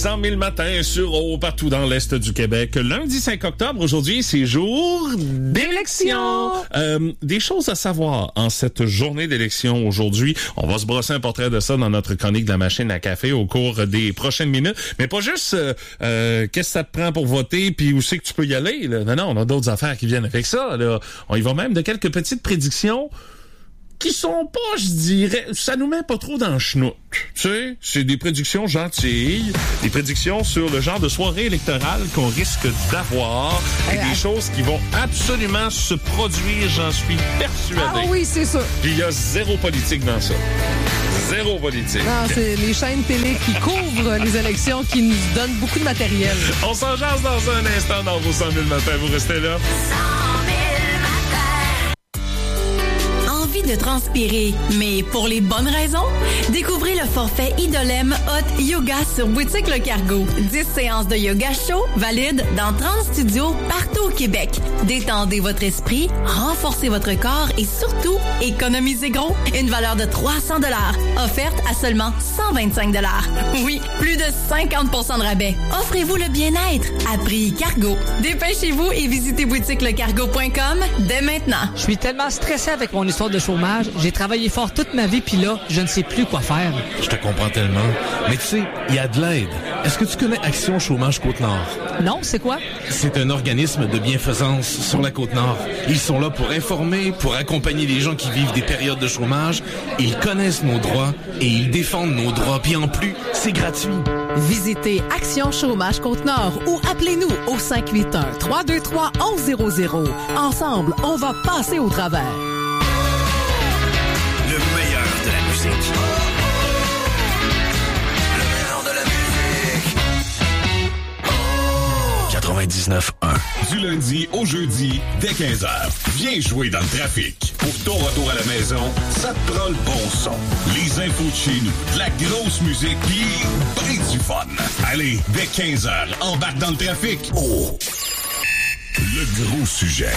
100 000 matins sur eau partout dans l'Est du Québec. Lundi 5 octobre, aujourd'hui, c'est jour d'élection. Des choses à savoir en cette journée d'élection aujourd'hui. On va se brosser un portrait de ça dans notre chronique de la machine à café au cours des prochaines minutes. Mais pas juste qu'est-ce que ça te prend pour voter puis où c'est que tu peux y aller. Là. Non, on a d'autres affaires qui viennent avec ça. Là. On y va même de quelques petites prédictions qui sont pas, je dirais, ça nous met pas trop dans le schnout. Tu sais, c'est des prédictions gentilles, des prédictions sur le genre de soirée électorale qu'on risque d'avoir et des choses qui vont absolument se produire, j'en suis persuadé. Ah oui, c'est ça. Puis il y a zéro politique dans ça. Zéro politique. Non, c'est les chaînes télé qui couvrent les élections qui nous donnent beaucoup de matériel. On s'en jase dans un instant dans vos 100 000 matins. Vous restez là. 100 000 Envie de transpirer, mais pour les bonnes raisons? Découvrez le forfait Idolem Hot Yoga sur Boutique Le Cargo. 10 séances de yoga chaud valides dans 30 studios partout au Québec. Détendez votre esprit, renforcez votre corps et surtout, économisez gros. Une valeur de 300 $, offerte à seulement 125 $. Oui, plus de 50% de rabais. Offrez-vous le bien-être à prix Cargo. Dépêchez-vous et visitez boutiquelecargo.com dès maintenant. Je suis tellement stressé avec mon histoire de chômage. J'ai travaillé fort toute ma vie, puis là, je ne sais plus quoi faire. Je te comprends tellement. Mais tu sais, il y a de l'aide. Est-ce que tu connais Action Chômage Côte-Nord? Non, c'est quoi? C'est un organisme de bienfaisance sur la Côte-Nord. Ils sont là pour informer, pour accompagner les gens qui vivent des périodes de chômage. Ils connaissent nos droits et ils défendent nos droits. Puis en plus, c'est gratuit. Visitez Action Chômage Côte-Nord ou appelez-nous au 581-323-1100. Ensemble, on va passer au travers. Le meilleur de la musique. Le meilleur de la musique. 99.1. Du lundi au jeudi, dès 15h. Viens jouer dans le trafic. Pour ton retour à la maison, ça te prend le bon son. Les infos de chez nous, de la grosse musique, pis ben du fun. Allez, dès 15h, embarque dans le trafic. Oh! Le gros sujet.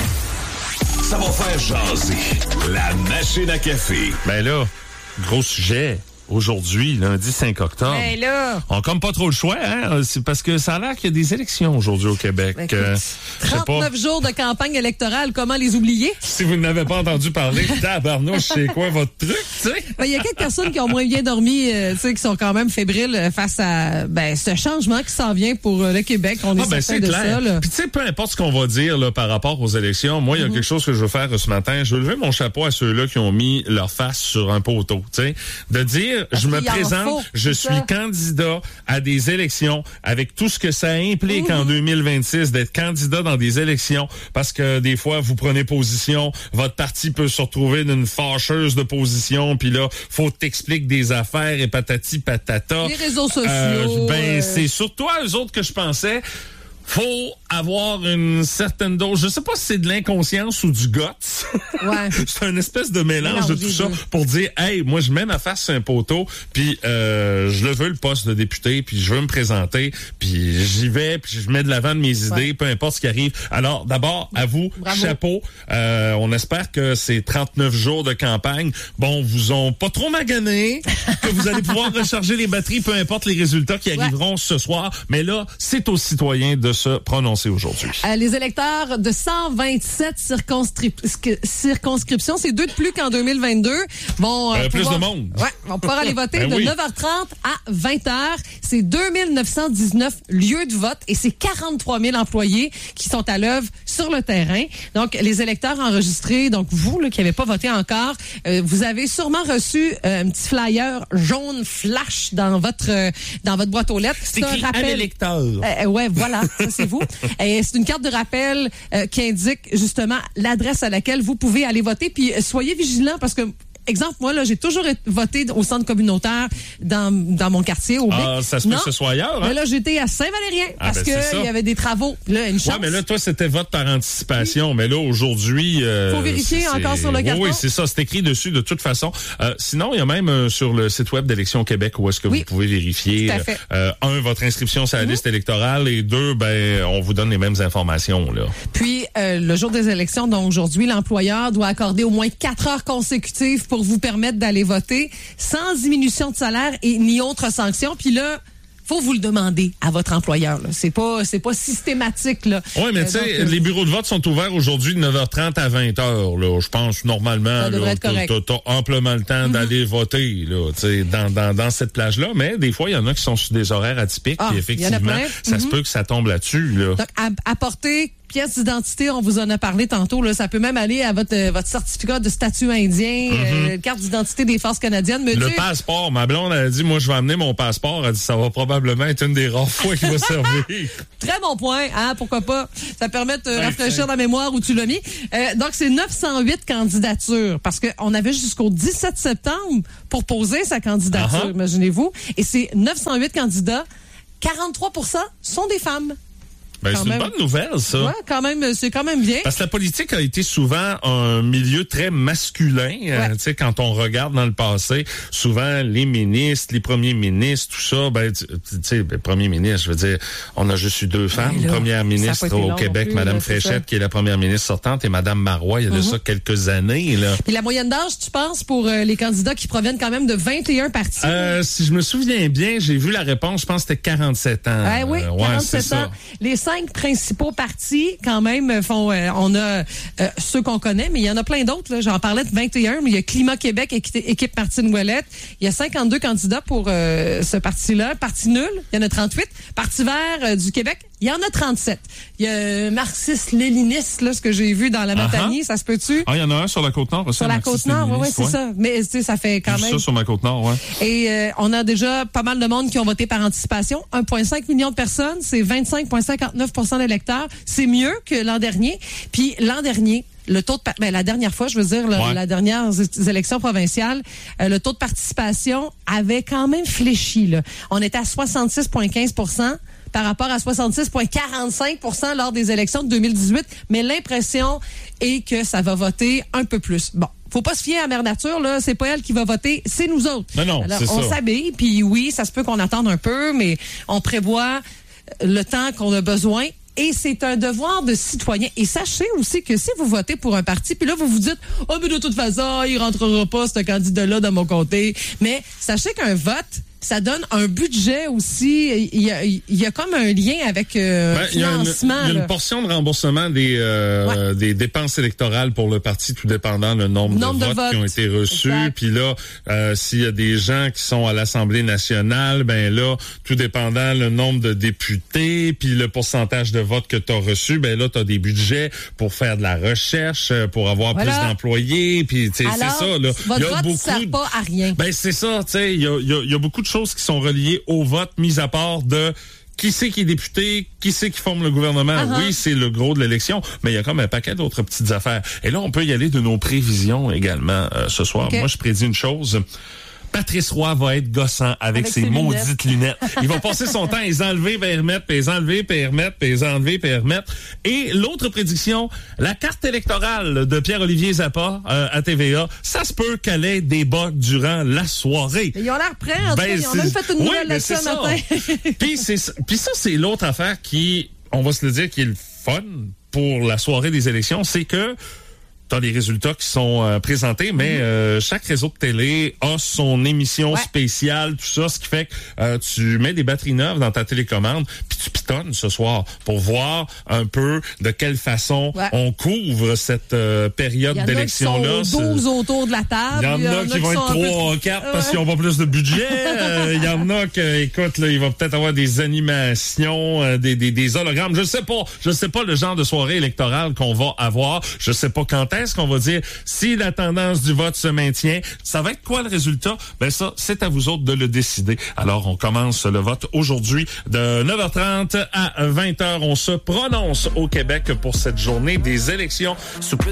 Ça va faire jaser. La machine à café. Ben là, gros sujet. Aujourd'hui, lundi 5 octobre. Ben là. On n'a comme pas trop le choix, hein? C'est parce que ça a l'air qu'il y a des élections aujourd'hui au Québec. Ben, écoute, 39 jours de campagne électorale, comment les oublier? Si vous n'avez pas entendu parler, tabarnouche, c'est quoi votre truc, tu sais? Ben, il y a quelques personnes qui ont moins bien dormi, tu sais, qui sont quand même fébriles face à, ce changement qui s'en vient pour le Québec. On est certain de ça, là. Puis tu sais, peu importe ce qu'on va dire, là, par rapport aux élections, moi, il y a quelque chose que je veux faire ce matin. Je veux lever mon chapeau à ceux-là qui ont mis leur face sur un poteau, tu sais. De dire, je me présente, je suis candidat à des élections avec tout ce que ça implique en 2026 d'être candidat dans des élections parce que des fois vous prenez position, votre parti peut se retrouver d'une fâcheuse de position puis là faut t'expliquer des affaires et patati patata. Les réseaux sociaux. C'est surtout à eux autres que je pensais. Faut avoir une certaine dose. Je sais pas si c'est de l'inconscience ou du guts. Ouais. C'est une espèce de mélange de tout ça pour dire, hey, moi, je mets ma face sur un poteau, puis je le veux le poste de député, puis je veux me présenter, puis j'y vais, puis je mets de l'avant de mes idées, peu importe ce qui arrive. Alors, d'abord, à vous, chapeau. On espère que ces 39 jours de campagne, vous ont pas trop magané, que vous allez pouvoir recharger les batteries, peu importe les résultats qui arriveront ce soir. Mais là, c'est aux citoyens de se prononcer aujourd'hui. Les électeurs de 127 circonscriptions, c'est 2 de plus qu'en 2022, vont plus de monde. Ouais, vont pouvoir aller voter de 9h30 à 20h. C'est 2919 lieux de vote et c'est 43 000 employés qui sont à l'œuvre sur le terrain. Donc, les électeurs enregistrés, donc vous là, qui n'avez pas voté encore, vous avez sûrement reçu un petit flyer jaune flash dans votre boîte aux lettres. C'est écrit à l'électeur. Ouais, voilà. Ça, c'est vous. Et c'est une carte de rappel qui indique justement l'adresse à laquelle vous pouvez aller voter. Puis soyez vigilants parce que exemple, moi, là, j'ai toujours voté au centre communautaire dans mon quartier, au Bic. Ah, ça se peut que ce soit ailleurs, hein? Mais là, j'étais à Saint-Valérien parce que il y avait des travaux. Là, une chance. Ouais, mais là, toi, c'était vote par anticipation. Oui. Mais là, aujourd'hui... faut vérifier encore sur le carton. Oui, c'est ça. C'est écrit dessus de toute façon. Sinon, il y a même sur le site web d'Élections Québec où est-ce que vous pouvez vérifier. Tout à fait. Votre inscription sur la liste électorale et 2, on vous donne les mêmes informations, là. Puis, le jour des élections, donc aujourd'hui, l'employeur doit accorder au moins 4 heures consécutives pour vous permettre d'aller voter sans diminution de salaire et ni autre sanction. Puis là, faut vous le demander à votre employeur. Là. C'est pas systématique. Là. Oui, mais tu sais, les bureaux de vote sont ouverts aujourd'hui de 9h30 à 20h. Là. Je pense normalement t'as amplement le temps d'aller voter là, dans cette plage-là. Mais des fois, il y en a qui sont sur des horaires atypiques. Et effectivement, ça se peut que ça tombe là-dessus. Là. Donc, apporter pièce d'identité, on vous en a parlé tantôt. Là, ça peut même aller à votre certificat de statut indien, carte d'identité des forces canadiennes. Mais le passeport, ma blonde a dit, moi je vais amener mon passeport. Elle a dit, ça va probablement être une des rares fois qu'il va servir. Très bon point, hein, pourquoi pas. Ça permet de rafraîchir la mémoire où tu l'as mis. Donc c'est 908 candidatures parce qu'on avait jusqu'au 17 septembre pour poser sa candidature, imaginez-vous. Et c'est 908 candidats, 43% sont des femmes. Ben, c'est une bonne nouvelle, ça. Ouais, quand même, c'est quand même bien. Parce que la politique a été souvent un milieu très masculin. Tu sais, quand on regarde dans le passé, souvent les ministres, les premiers ministres, tout ça, ben, tu sais, premier ministre, je veux dire, on a juste eu 2 femmes. Là, première ministre au Québec, plus, Mme Fréchette, qui est la première ministre sortante, et Mme Marois, il y a de ça quelques années, là. Puis la moyenne d'âge, tu penses, pour les candidats qui proviennent quand même de 21 partis? Si je me souviens bien, j'ai vu la réponse, je pense que c'était 47 ans. Oui, 47 ans. Les 5 principaux partis, quand même, font... on a ceux qu'on connaît, mais il y en a plein d'autres. Là. J'en parlais de 21, mais il y a Climat Québec, équipe Martine Ouellette. Il y a 52 candidats pour ce parti-là. Parti nul, il y en a 38. Parti vert du Québec, il y en a 37. Il y a marxiste-léniniste, là, ce que j'ai vu dans la Matanie, ça se peut-tu? Ah, il y en a un sur la Côte-Nord aussi. Sur la Côte-Nord, oui, c'est ça. Mais tu sais, ça fait quand même... ça sur ma Côte-Nord, oui. Et on a déjà pas mal de monde qui ont voté par anticipation. 1,5 million de personnes, c'est 25,59% d'électeurs. C'est mieux que l'an dernier. Puis l'an dernier, le taux de la dernière fois, je veux dire, la dernière élection provinciale, le taux de participation avait quand même fléchi. Là. On était à 66,15% par rapport à 66,45% lors des élections de 2018. Mais l'impression est que ça va voter un peu plus. Bon. Faut pas se fier à Mère Nature, là. C'est pas elle qui va voter, c'est nous autres. Non, alors, c'est ça. On s'habille, puis oui, ça se peut qu'on attende un peu, mais on prévoit le temps qu'on a besoin. Et c'est un devoir de citoyen. Et sachez aussi que si vous votez pour un parti, puis là, vous vous dites, oh, mais de toute façon, il rentrera pas, ce candidat-là, dans mon comté. Mais sachez qu'un vote, ça donne un budget aussi. Il y a comme un lien avec financement. Il y a une portion de remboursement des dépenses électorales pour le parti, tout dépendant le nombre de votes qui ont été reçus. Puis là, s'il y a des gens qui sont à l'Assemblée nationale, ben là, tout dépendant le nombre de députés, puis le pourcentage de votes que tu as reçus, ben là, tu as des budgets pour faire de la recherche, pour avoir plus d'employés. Puis c'est ça. Là. Votre vote ne sert pas à rien. Ben c'est ça. Tu sais, il y a beaucoup de choses qui sont reliées au vote, mis à part de qui c'est qui est député, qui c'est qui forme le gouvernement. Oui, c'est le gros de l'élection, mais il y a comme un paquet d'autres petites affaires. Et là, on peut y aller de nos prévisions également ce soir. Moi, je prédis une chose. Patrice Roy va être gossant avec ses maudites lunettes. Il va passer son temps à les enlever, puis les remettre, puis les enlever, puis les remettre, puis les enlever, puis les remettre. Et l'autre prédiction, la carte électorale de Pierre-Olivier Zappa à TVA, ça se peut qu'elle ait des bugs durant la soirée. Ils ont l'air prêts, en tout cas. Ils ont même fait une nouvelle là-dessus ce matin. Puis ça, c'est l'autre affaire qui, on va se le dire, qui est le fun pour la soirée des élections, c'est que t'as les résultats qui sont présentés, mais chaque réseau de télé a son émission spéciale, tout ça, ce qui fait que tu mets des batteries neuves dans ta télécommande, puis tu pitonnes ce soir pour voir un peu de quelle façon on couvre cette période d'élection-là. Il y en a qui sont 12 autour de la table. Il y en a qui vont être 3 ou 4 parce qu'ils n'ont pas plus de budget. Il y en a qui, écoute, là, il va peut-être avoir des animations, des hologrammes. Je sais pas le genre de soirée électorale qu'on va avoir. Je sais pas quand est-ce qu'on va dire si la tendance du vote se maintient. Ça va être quoi le résultat? Ben ça, c'est à vous autres de le décider. Alors, on commence le vote aujourd'hui de 9h30 à 20h. On se prononce au Québec pour cette journée des élections. Sous peu